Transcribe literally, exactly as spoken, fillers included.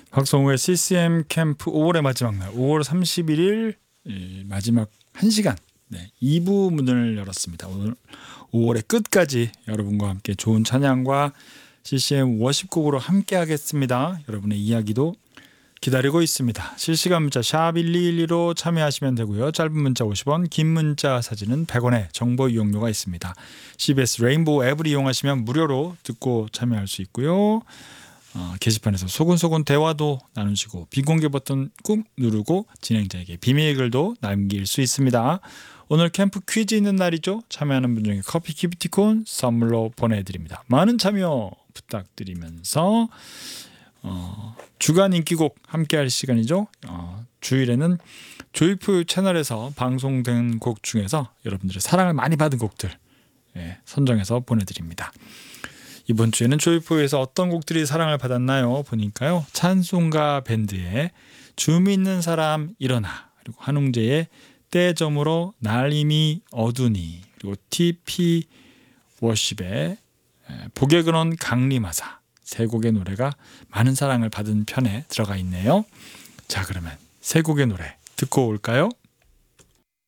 박성우의 씨씨엠 캠프 오월의 마지막 날 오월 삼십일 일 마지막 한 시간 네, 이 부 문을 열었습니다. 오늘 오월의 끝까지 여러분과 함께 좋은 찬양과 씨씨엠 워십곡으로 함께 하겠습니다. 여러분의 이야기도 기다리고 있습니다. 실시간 문자 샵 일이일이로 참여하시면 되고요. 짧은 문자 오십 원, 긴 문자 사진은 백 원의 정보 이용료가 있습니다. 씨비에스 레인보우 앱을 이용하시면 무료로 듣고 참여할 수 있고요. 어, 게시판에서 소근소근 대화도 나누시고 비공개 버튼 꾹 누르고 진행자에게 비밀 글도 남길 수 있습니다. 오늘 캠프 퀴즈 있는 날이죠. 참여하는 분 중에 커피 기프티콘 선물로 보내드립니다. 많은 참여 부탁드리면서 어, 주간 인기곡 함께할 시간이죠. 어, 주일에는 조이풀 채널에서 방송된 곡 중에서 여러분들의 사랑을 많이 받은 곡들 예, 선정해서 보내드립니다. 이번 주에는 조이풀에서 어떤 곡들이 사랑을 받았나요? 보니까요. 찬송가 밴드의 줌 있는 사람 일어나, 그리고 한웅재의 때점으로 날 이미 어두니, 그리고 티피 워십의 복의 근원 강림하사 세 곡의 노래가 많은 사랑을 받은 편에 들어가 있네요. 자, 그러면 세 곡의 노래 듣고 올까요?